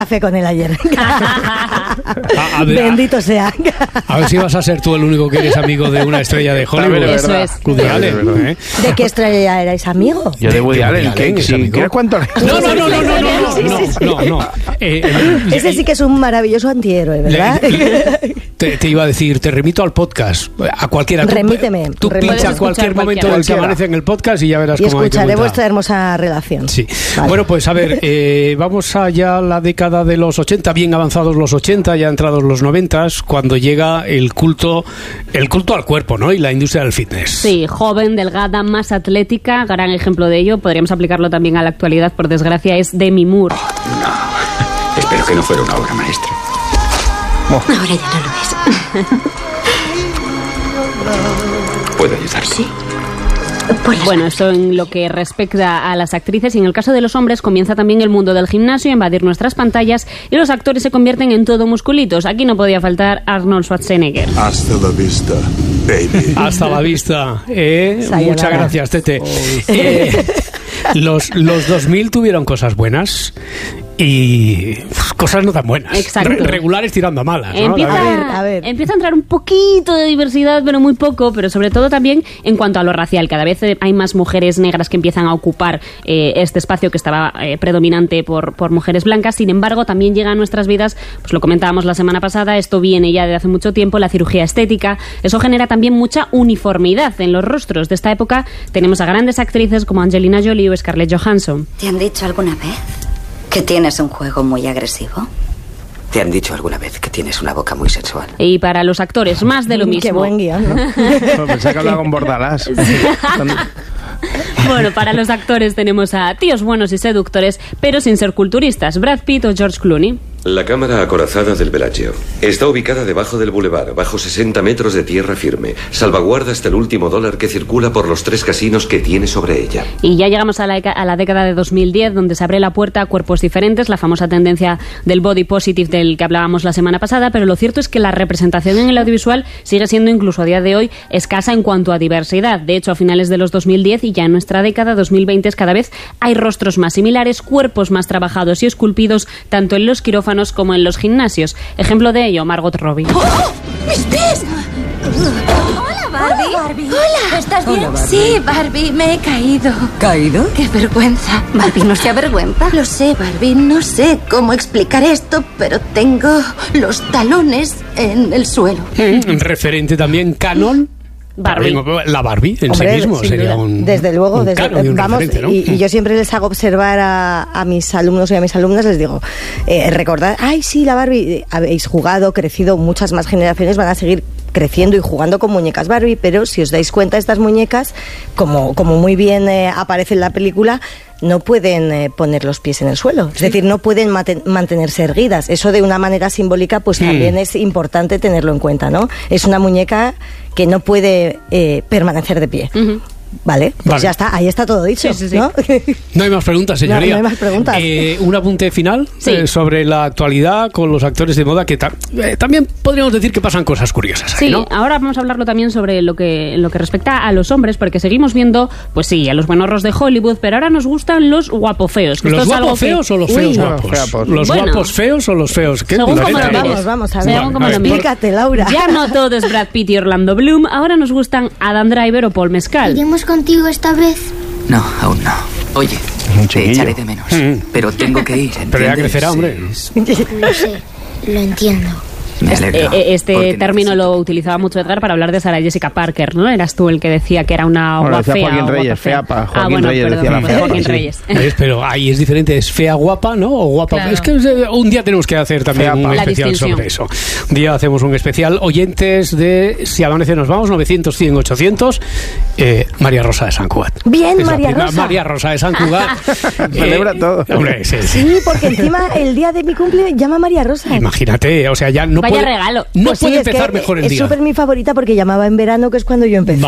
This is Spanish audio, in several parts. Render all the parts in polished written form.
café con él ayer. Bendito sea. A ver si vas a ser tú el único que eres amigo de una estrella de Hollywood. Eso es. Woody Allen, ¿eh? ¿De qué estrella erais amigo? Yo de Woody Allen. ¿Quieres cuánto? No. Ese sí que es un maravilloso antihéroe, ¿verdad? Te iba a decir, te remito al podcast. A cualquiera. Remíteme. Tú pincha a cualquier momento del que amanece en el podcast y ya verás cómo hay que escucharé vuestra hermosa relación. Sí. Vale. Bueno, pues a ver, vamos allá a la década de los 80, bien avanzados los 80, ya entrados los 90, cuando llega el culto al cuerpo, ¿no? Y la industria del fitness. Sí, joven, delgada, más atlética, gran ejemplo de ello, podríamos aplicarlo también a la actualidad, por desgracia, es Demi Moore. No, espero que no fuera una obra maestra. Ahora ya no lo es. ¿Puedo ayudar? Sí. Bueno, esto en lo que respecta a las actrices, y en el caso de los hombres comienza también el mundo del gimnasio a invadir nuestras pantallas y los actores se convierten en todo musculitos. Aquí no podía faltar Arnold Schwarzenegger. Hasta la vista, baby. Hasta la vista. Muchas gracias, Tete. Los 2000 tuvieron cosas buenas y cosas no tan buenas. Exacto. Regulares tirando a malas, ¿no? Empieza a entrar un poquito de diversidad, pero muy poco, pero sobre todo también en cuanto a lo racial. Cada vez hay más mujeres negras que empiezan a ocupar este espacio que estaba predominante por mujeres blancas. Sin embargo, también llega a nuestras vidas, pues lo comentábamos la semana pasada, esto viene ya de hace mucho tiempo, la cirugía estética. Eso genera también mucha uniformidad en los rostros. De esta época tenemos a grandes actrices como Angelina Jolie o Scarlett Johansson. ¿Te han dicho alguna vez que tienes un juego muy agresivo? ¿Te han dicho alguna vez que tienes una boca muy sensual? Y para los actores, más de lo mismo. Qué buen guión, ¿no? Pensé que hablaba con Bordalás. Bueno, para los actores tenemos a tíos buenos y seductores, pero sin ser culturistas, Brad Pitt o George Clooney. La cámara acorazada del Bellagio está ubicada debajo del bulevar, bajo 60 metros de tierra firme. Salvaguarda hasta el último dólar que circula por los 3 casinos que tiene sobre ella. Y ya llegamos a la década de 2010, donde se abre la puerta a cuerpos diferentes, la famosa tendencia del body positive del que hablábamos la semana pasada, pero lo cierto es que la representación en el audiovisual sigue siendo incluso a día de hoy escasa en cuanto a diversidad. De hecho, a finales de los 2010 y ya en nuestra década 2020 cada vez hay rostros más similares, cuerpos más trabajados y esculpidos, tanto en los quirófanos como en los gimnasios. Ejemplo de ello, Margot Robbie. ¡Oh! ¡Mis pies! Hola, Barbie. Hola, Barbie. Hola. ¿Estás bien? Hola, Barbie. Sí, Barbie, me he caído. ¿Caído? ¡Qué vergüenza! Barbie no se avergüenza. Lo sé, Barbie, no sé cómo explicar esto, pero tengo los talones en el suelo. Referente también canon. Barbie. La Barbie en sí mismo sería un desde luego, vamos, ¿no? y yo siempre les hago observar a mis alumnos y a mis alumnas, les digo, recordad, ay sí, la Barbie, habéis jugado, crecido, muchas más generaciones van a seguir creciendo y jugando con muñecas Barbie, pero si os dais cuenta, estas muñecas, como muy bien aparece en la película, no pueden poner los pies en el suelo, es decir, no pueden mantenerse erguidas. Eso de una manera simbólica pues también es importante tenerlo en cuenta, ¿no? Es una muñeca que no puede permanecer de pie. Vale, pues ya está, ahí está todo dicho, sí. ¿No? No hay más preguntas, señoría. No hay más preguntas. Un apunte final sobre la actualidad con los actores de moda, que también podríamos decir que pasan cosas curiosas ahí, ¿no? Ahora vamos a hablarlo también sobre lo que respecta a los hombres, porque seguimos viendo, pues sí, a los buenorros de Hollywood, pero ahora nos gustan los guapofeos. ¿Los guapos feos o los feos guapos? ¿Los guapos feos o los feos? Según como lo mires. Vamos a ver. Explícate, Laura. Ya no todo es Brad Pitt y Orlando Bloom, ahora nos gustan Adam Driver o Paul Mescal. ¿Iremos contigo esta vez? No, aún no. Oye, te echaré de menos, pero tengo que ir, ¿entiendes? Pero ya crecerá, hombre. Lo sé, lo entiendo. Me alegro. Este término lo utilizaba mucho Edgar para hablar de Sarah Jessica Parker, ¿no? Eras tú el que decía que era una guapa fea. Joaquín Reyes, fea para Joaquín Reyes. Perdón, Joaquín Reyes. Pero ahí es diferente, es fea guapa, ¿no? O guapa. Claro. Es que un día tenemos que hacer también un especial sobre eso. Un día hacemos un especial. Oyentes de Si Amanece Nos Vamos, 900, 100, 800. María Rosa de Sant Cugat. Bien, María Rosa. María Rosa de Sant Cugat. Celebra todo. Hombre, sí, porque encima el día de mi cumple llama María Rosa. Imagínate, o sea, ya no Vaya regalo. No pues puede empezar mejor el día. Es súper mi favorita porque llamaba en verano, que es cuando yo empecé.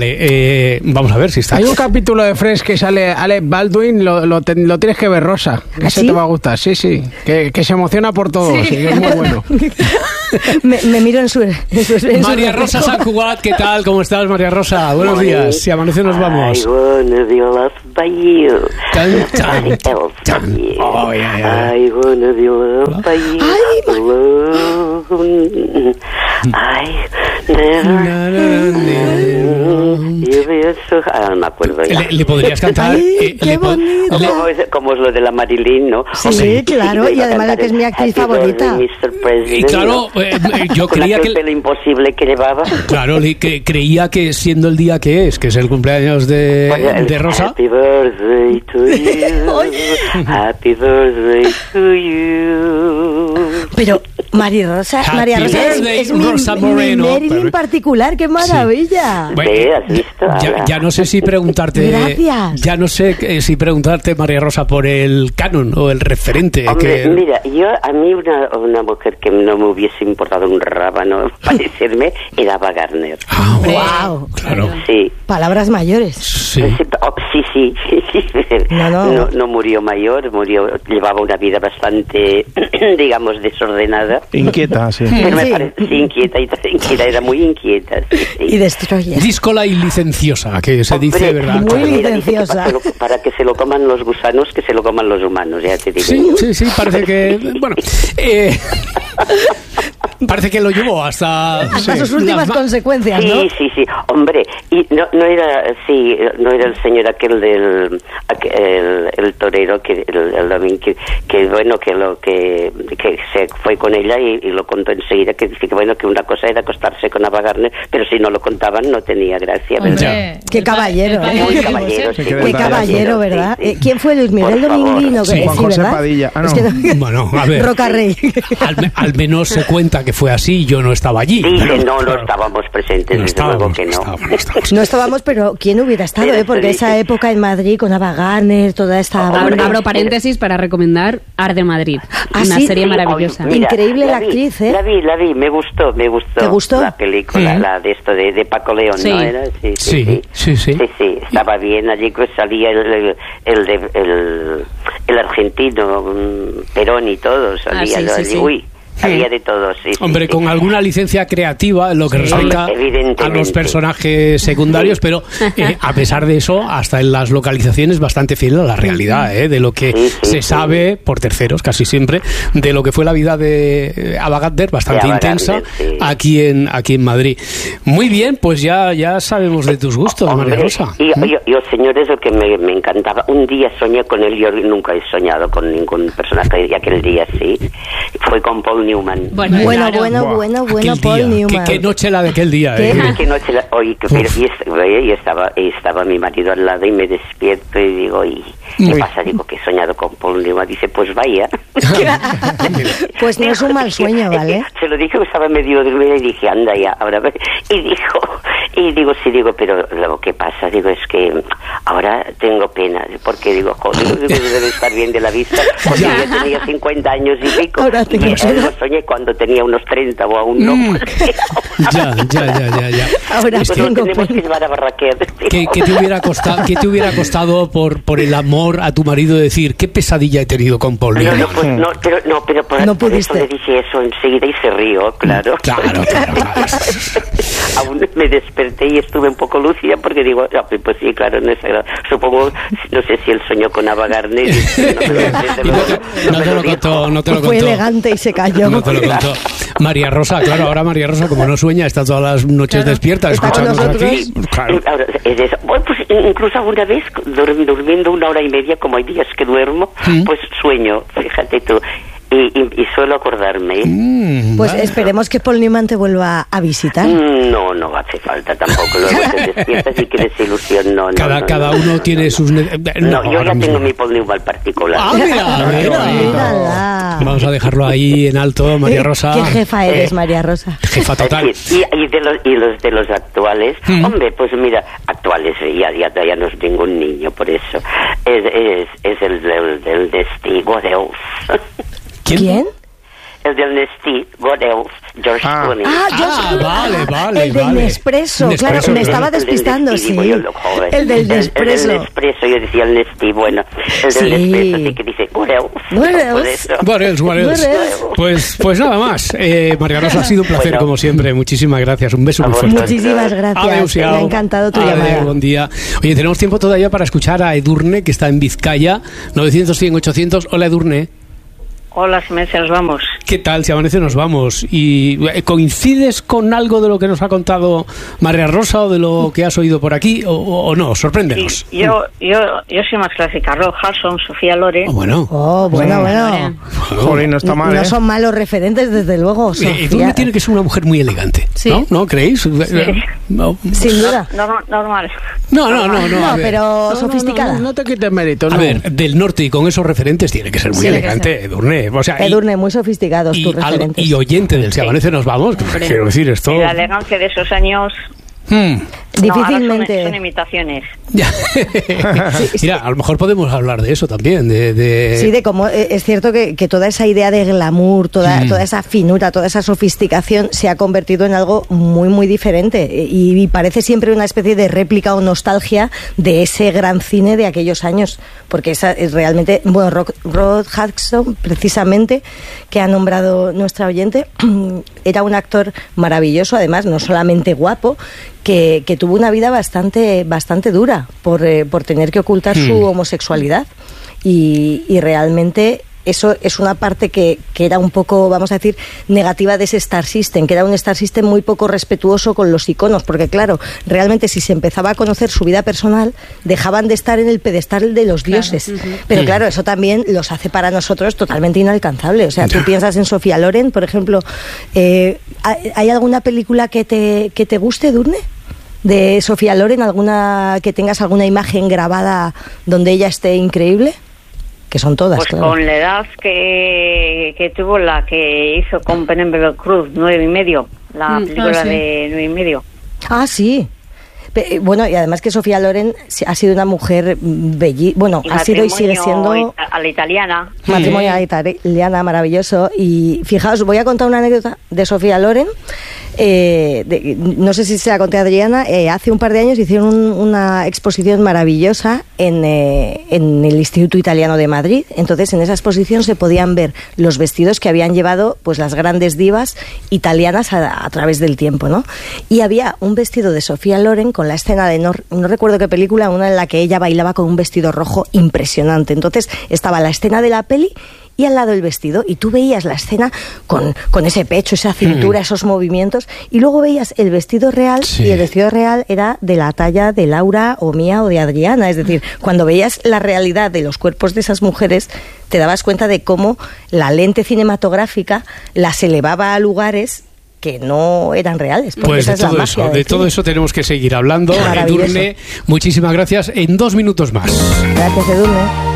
Vale. Vamos a ver si está. Hay un capítulo de Friends que sale Alec Baldwin, lo tienes que ver, Rosa. Ese te va a gustar, sí. Que se emociona por todo, sí, que es muy bueno. me miro en su María Rosa San Cugat, ¿qué tal? ¿Cómo estás, María Rosa? Buenos días. Si amanece nos vamos. I wanna be loved by you. Tan, tan, tan. Oh, yeah. I wanna be loved by you. I never. No me acuerdo ya. ¿Le podrías cantar? Ay, qué bonito. Como es lo de la Marilyn, ¿no? Sí, claro, y además que es mi actriz favorita. Y claro, yo creía que... pelo imposible que llevaba. Claro, creía que siendo el día que es el cumpleaños de Rosa... Happy birthday to you. Happy birthday to you. Pero María Rosa es mi Marilyn particular, qué maravilla. Bueno, ¿has visto? Ya no sé si preguntarte. Gracias. Ya no sé si preguntarte, María Rosa, por el canon o el referente. Hombre, mira, a mí una mujer que no me hubiese importado un rábano parecerme era Ava Gardner. Wow, claro. Sí. Palabras mayores. Sí. Sí. No murió mayor, llevaba una vida bastante, digamos, desordenada. Inquieta, sí. Pero me parece inquieta, era muy inquieta. Sí. Y destroyer. Díscola y licenciosa, que se dice, ¿verdad? Muy licenciosa. Para que se lo coman los gusanos, que se lo coman los humanos, ya te digo. Sí, parece que... Bueno, parece que lo llevó hasta sus últimas consecuencias, ¿no? Sí. Hombre, y no era el señor aquel el torero que el domingo que se fue con ella y lo contó enseguida, que dice que una cosa era acostarse con Ava Gardner, pero si no lo contaban no tenía gracia, ¿verdad? Qué caballero, Muy caballero, sí. Qué caballero, ¿verdad? Sí. ¿Quién fue Luis Miguel Dominguino? Sí, Juan José Padilla. No. Es que bueno, a ver. Roca Rey. Al menos se cuenta que fue así, yo no estaba allí. Sí, no estábamos presentes, desde luego que no. No estábamos, pero ¿quién hubiera estado? Porque esa época en Madrid con Ava Gardner, toda esta... Abro paréntesis para recomendar Arde Madrid, una serie maravillosa. Mira, increíble la actriz, ¿eh? La vi, me gustó. ¿Te gustó? La película, la de esto de Paco León, sí. ¿no era? Sí. Estaba bien, allí que salía el argentino, Perón y todo, salía allí. Uy. Había de todo, sí. Hombre, con alguna licencia creativa en lo que respecta a los personajes secundarios, pero a pesar de eso, hasta en las localizaciones bastante fiel a la realidad, de lo que se sabe por terceros, casi siempre, de lo que fue la vida de Ava Gardner, bastante intensa, aquí en Madrid. Muy bien, pues ya sabemos de tus gustos, María Rosa. Y señores, lo que me encantaba, un día soñé con él, yo nunca he soñado con ningún personaje, y aquel día sí, fue con Paul Newman. Bueno, Paul Newman. ¿Qué noche la de aquel día? ¿Qué noche la? Oye, y estaba mi marido al lado y me despierto y digo, ¿qué pasa? Digo, que he soñado con Paul Newman. Dice, pues vaya. Pues no es un mal sueño, ¿vale? Se lo dije, estaba medio dormida y dije, anda ya, ahora. Y digo, pero lo que pasa, digo, es que ahora tengo pena, porque digo, joder, debe estar bien de la vista, porque yo tenía 50 años y pico. Ahora tengo pena. Soñé cuando tenía unos 30 o aún no. Ya. Ahora tenemos que llevar a Barraquer. ¿Qué te hubiera costado por el amor a tu marido decir qué pesadilla he tenido con Paul Newman? Pero por eso le dije eso enseguida y se rió, claro. Claro. Aún me desperté y estuve un poco lúcida porque digo, pues sí, claro, no es agrado. Supongo, no sé si él soñó con Ava Gardner. No te lo contó. Fue elegante y se cayó. No te lo contó. María Rosa, claro, ahora María Rosa, como no sueña, está todas las noches despierta, escuchándonos aquí. Claro. Pues incluso alguna vez, durmiendo 1 hora y media, como hay días que duermo, pues sueño, fíjate tú. Y suelo acordarme. Pues esperemos que Paul Newman te vuelva a visitar. No hace falta tampoco. Luego te despiertas y crees ilusión. Cada uno tiene sus... yo ya tengo mi Paul Newman particular. Mira. Vamos a dejarlo ahí en alto, María Rosa. ¿Qué jefa eres, María Rosa? Jefa total. Y los de los actuales, hombre, pues mira, actuales, ya no es ningún niño, por eso. Es el del testigo de Oz. ¿Quién? el del Nestí, what else, George Clooney. Vale. El del Nespresso, claro, me estaba despistando, sí. El del Nespresso. El del Nespresso, yo decía el Nestí, bueno. El del Nespresso, sí que dice, what else. Pues nada más. María Rosa, ha sido un placer, como siempre. Muchísimas gracias. Un beso muy fuerte. Muchísimas gracias. Me ha encantado tu llamada. Buen día. Oye, tenemos tiempo todavía para escuchar a Edurne, que está en Vizcaya. 900-100-800. Hola, Edurne. Hola, si amanece nos vamos. ¿Qué tal? Si amanece nos vamos. ¿Y coincides con algo de lo que nos ha contado María Rosa o de lo que has oído por aquí o no? Sorpréndenos. Sí, yo soy más clásica. Rob Hudson, Sofía Loren. Bueno. Joder, no está mal, No son malos referentes, desde luego. Edurne tiene que ser una mujer muy elegante, sí. ¿No creéis? Sí. Sin duda. Normal. No, pero sofisticada. No te quites mérito. A ver, del norte y con esos referentes tiene que ser muy elegante, Edurne. O sea, Edurne, muy sofisticados tus referentes. Y oyente del Si amanece nos vamos, quiero decir esto. Y la elegancia de esos años... Difícilmente. Son imitaciones. Mira, a lo mejor podemos hablar de eso también. Sí, de cómo es cierto que toda esa idea de glamour, toda esa finura, toda esa sofisticación se ha convertido en algo muy, muy diferente. Y parece siempre una especie de réplica o nostalgia de ese gran cine de aquellos años. Porque esa es realmente. Bueno, Rod Hudson, precisamente, que ha nombrado nuestra oyente, era un actor maravilloso, además, no solamente guapo, que tuvo una vida bastante dura por tener que ocultar su homosexualidad y realmente eso es una parte que era un poco, vamos a decir, negativa de ese Star System, que era un Star System muy poco respetuoso con los iconos, porque claro, realmente si se empezaba a conocer su vida personal, dejaban de estar en el pedestal de los dioses. Pero claro, eso también los hace para nosotros totalmente inalcanzable. O sea, tú piensas en Sofía Loren, por ejemplo, ¿hay alguna película que te guste, Edurne? De Sofía Loren, alguna que tengas alguna imagen grabada donde ella esté increíble, que son todas. Pues claro. Con la edad que tuvo la que hizo con Penélope Cruz, 9,5, la película de 9,5. Ah, sí. Bueno, y además que Sofía Loren ha sido una mujer bueno, ha sido y sigue siendo a la italiana. Matrimonio a la italiana, maravilloso. Y fijaos, voy a contar una anécdota de Sofía Loren. No sé si se la conté a Adriana. Hace un par de años hicieron una exposición maravillosa en el Instituto Italiano de Madrid. Entonces, en esa exposición se podían ver los vestidos que habían llevado pues las grandes divas italianas a través del tiempo, ¿no? Y había un vestido de Sofía Loren con la escena de no recuerdo qué película, una en la que ella bailaba con un vestido rojo impresionante. Entonces estaba la escena de la peli y al lado el vestido, y tú veías la escena con ese pecho, esa cintura, esos movimientos, y luego veías el vestido real, y el vestido real era de la talla de Laura o mía o de Adriana. Es decir, cuando veías la realidad de los cuerpos de esas mujeres, te dabas cuenta de cómo la lente cinematográfica las elevaba a lugares que no eran reales. Pues de todo eso tenemos que seguir hablando. Edurne, muchísimas gracias. En 2 minutos más. Gracias, Edurne.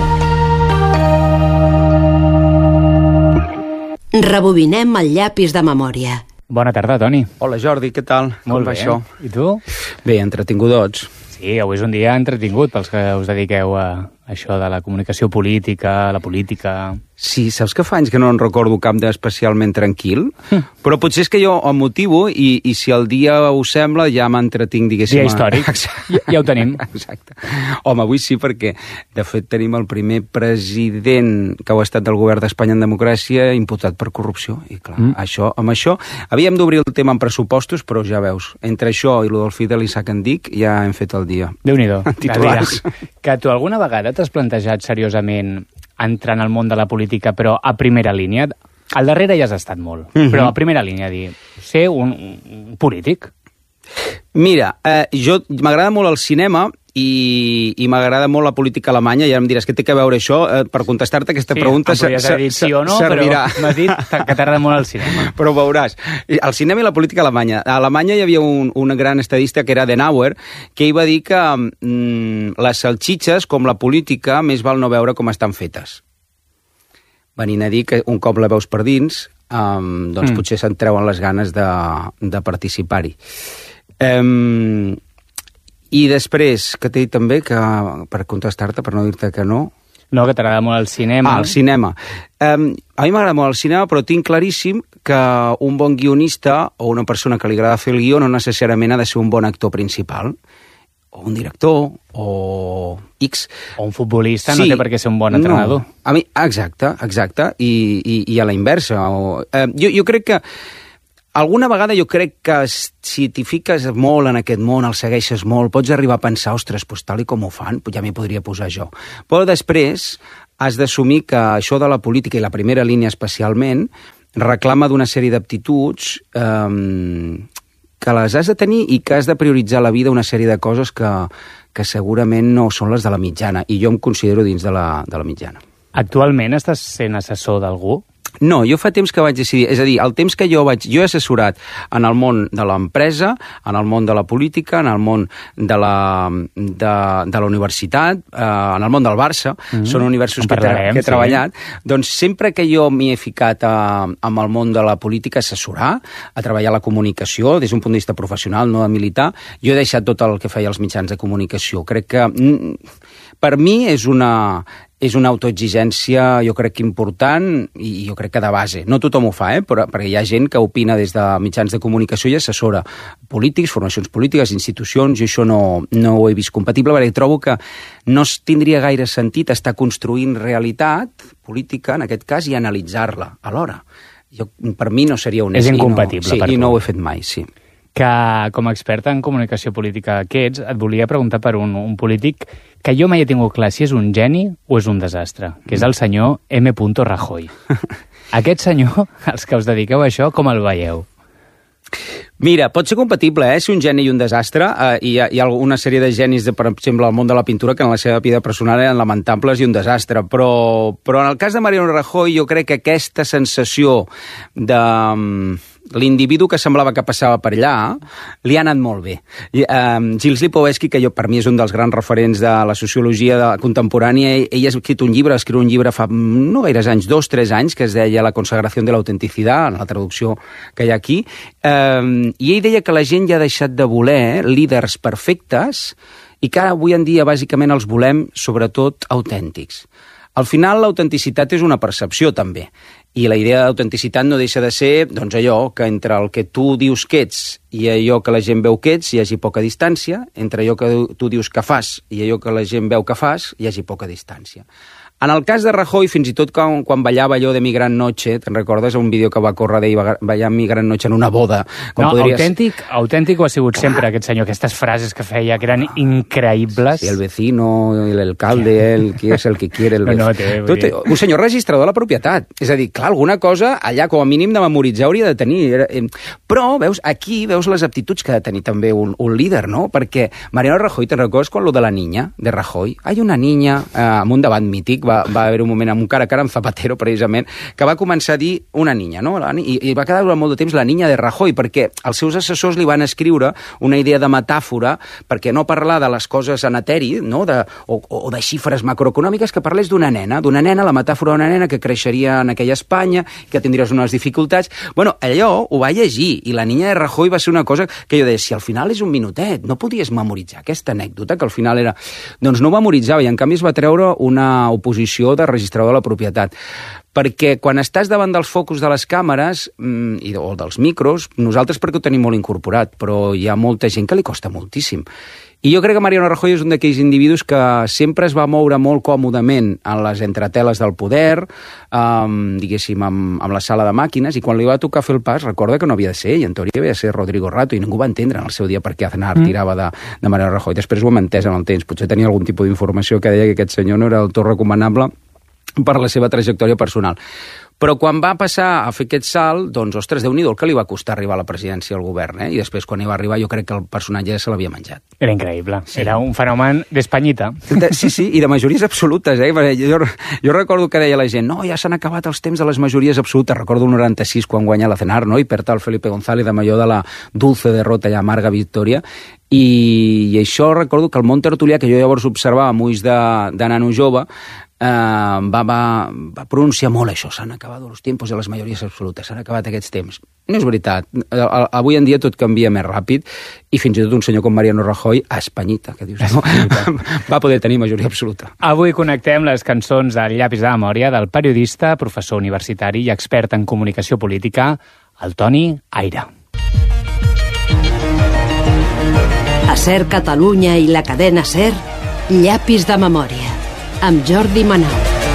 Rebobinem el llapis de memòria. Bona tarda, Toni. Hola, Jordi, què tal? Molt bé. Això? I tu? Bé, entretingudots. Sí, avui és un dia entretingut pels que us dediqueu a això de la comunicació política, la política... Sí, saps que fa anys que no en recordo cap d'especialment tranquil? Però potser és que jo em motivo i si el dia us sembla ja m'entretinc, diguéssim... Dia històric. Ja ho tenim. Exacte. Home, avui sí, perquè de fet tenim el primer president que ha estat del govern d'Espanya en democràcia imputat per corrupció. I clar, amb això havíem d'obrir el tema en pressupostos, però ja veus, entre això i lo del fill de l'Isaac Endic ja hem fet el dia. Déu-n'hi-do. Titulars. Que tu alguna vegada t'has plantejat seriosament entrar en el món de la política, però a primera línia? Al darrere ja has estat molt, però a primera línia, ser un polític. Mira, m'agrada molt el cinema i m'agrada molt la política alemanya, i ara em diràs què té que veure això, per contestar-te aquesta pregunta em podries dir sí o no, servirà. Però m'has dit que t'agrada molt el cinema. Però veuràs, el cinema i la política alemanya. A Alemanya hi havia un gran estadista que era Adenauer, que ell va dir que les salxitxes, com la política, més val no veure com estan fetes. Venint a dir que un cop la veus per dins, doncs potser se'n treuen les ganes de participar-hi. I després, que t'he dit també, que per contestar-te, per no dir-te que no... No, que t'agrada molt el cinema. El cinema. A mi m'agrada molt el cinema, però tinc claríssim que un bon guionista o una persona que li agrada fer el guió no necessàriament ha de ser un bon actor principal, o un director, o X. O un futbolista no té per què ser un bon entrenador. No. A mi, exacte, i a la inversa. Jo crec que alguna vegada si t'hi fiques molt en aquest món, el segueixes molt, pots arribar a pensar, ostres, doncs tal i com ho fan, ja m'hi podria posar jo. Però després has d'assumir que això de la política, i la primera línia especialment, reclama d'una sèrie d'aptituds que les has de tenir i que has de prioritzar a la vida una sèrie de coses que segurament no són les de la mitjana, i jo em considero dins de la mitjana. Actualment estàs sent assessor d'algú? No, jo fa temps que vaig decidir, és a dir, el temps que jo he assessorat en el món de l'empresa, en el món de la política, en el món de la universitat, en el món del Barça, són universos que he treballat, doncs sempre que jo m'hi he ficat amb el món de la política a assessorar, a treballar la comunicació, des d'un punt de vista professional, no de militar, jo he deixat tot el que feia els mitjans de comunicació. Crec que per mi és una autoexigència, jo crec que important, i jo crec que de base. No tothom ho fa, perquè hi ha gent que opina des de mitjans de comunicació i assessora polítics, formacions polítiques, institucions, i això no ho he vist compatible, perquè trobo que no tindria gaire sentit estar construint realitat política, en aquest cas, i analitzar-la alhora. Per mi no seria honest. És incompatible, per tu. I no ho he fet mai, sí. Que com a experta en comunicació política que ets, et volia preguntar per un polític que jo mai he tingut clar si és un geni o és un desastre, que és el senyor M. Rajoy. Aquest senyor, els que us dediqueu a això, com el veieu? Mira, pot ser compatible, ser un geni i un desastre. Hi ha una sèrie de genis, per exemple, al món de la pintura, que en la seva vida personal eren lamentables i un desastre. Però en el cas de Mariano Rajoy, jo crec que aquesta sensació de l'individu que semblava que passava per allà li ha anat molt bé. Gilles Lipovetsky, que per mi és un dels grans referents de la sociologia contemporània, ell ha escrit un llibre fa no gaires anys, 2-3 anys, que es deia La consagració de l'autenticidad, en la traducció que hi ha aquí, i ell deia que la gent ja ha deixat de voler líders perfectes i que ara avui en dia bàsicament els volem sobretot autèntics. Al final l'autenticitat és una percepció també, i la idea d'autenticitat no deixa de ser allò que entre el que tu dius que ets i allò que la gent veu que ets hi hagi poca distància, entre allò que tu dius que fas i allò que la gent veu que fas hi hagi poca distància. En el cas de Rajoy, fins i tot quan ballava allò de Mi Gran Noche, te'n recordes un vídeo que va córrer d'ell ballar Mi Gran Noche en una boda? Autèntic ho ha sigut sempre aquest senyor, aquestes frases que feia que eren increïbles. Sí, el vecino, l'alcalde, qui és el que quiere el vecino. Un senyor registrador de la propietat. És a dir, clar, alguna cosa allà com a mínim de memoritzar hauria de tenir. Però, aquí veus les aptituds que ha de tenir també un líder, no? Perquè Mariano Rajoy, te'n recordes quan lo de la niña de Rajoy? Hay una niña, amb un debat mític, va haver un moment amb un cara a cara amb Zapatero, precisament, que va començar a dir una niña, no? I va quedar durant molt de temps la niña de Rajoy, perquè els seus assessors li van escriure una idea de metàfora perquè no parlar de les coses en eteri, no? o de xifres macroeconòmiques, que parlés d'una nena, la metàfora d'una nena que creixeria en aquella Espanya, que tindries unes dificultats. Bueno, allò ho va llegir, i la niña de Rajoy va ser una cosa que jo deia, si al final és un minutet, no podies memoritzar aquesta anècdota, que al final era... Doncs no ho memoritzava, i en canvi es va treure una oposició de registrador de la propietat. Perquè quan estàs davant dels focus de les càmeres o dels micros, nosaltres perquè ho tenim molt incorporat, però hi ha molta gent que li costa moltíssim. I jo crec que Mariano Rajoy és un d'aquells individus que sempre es va moure molt còmodament en les entreteles del poder, diguéssim, amb la sala de màquines, i quan li va tocar fer el pas, recorda que no havia de ser ell, en teoria havia de ser Rodrigo Rato, i ningú va entendre en el seu dia per què Aznar tirava de Mariano Rajoy. Després ho hem entès en el temps, potser tenia algun tipus d'informació que deia que aquest senyor no era del tot recomanable per la seva trajectòria personal. Però quan va passar a fer aquest salt, doncs, ostres, Déu-n'hi-do el que li va costar arribar a la presidència al govern, I després, quan hi va arribar, jo crec que el personatge se l'havia menjat. Era increïble. Sí. Era un fenomen d'Espanyita. Sí, i de majories absolutes, Jo recordo que deia la gent, no, ja s'han acabat els temps de les majories absolutes. Recordo el 96, quan guanya l'Aznar, no? I perd el Felipe González amb allò de la dulce derrota i amarga victòria. I això recordo que el món tertulià, que jo llavors observava amb ulls de nano jove, va pronunciar molt això, s'han acabat els temps de les majories absolutes, s'han acabat aquests temps. No és veritat, avui en dia tot canvia més ràpid i fins i tot un senyor com Mariano Rajoy, a Espanyita, que dius, no? Va poder tenir majoria absoluta. Avui connectem les cançons del Llapis de memòria del periodista, professor universitari i expert en comunicació política, el Toni Aire. A SER Catalunya i la cadena SER, Llapis de memòria, amb Jordi Manau.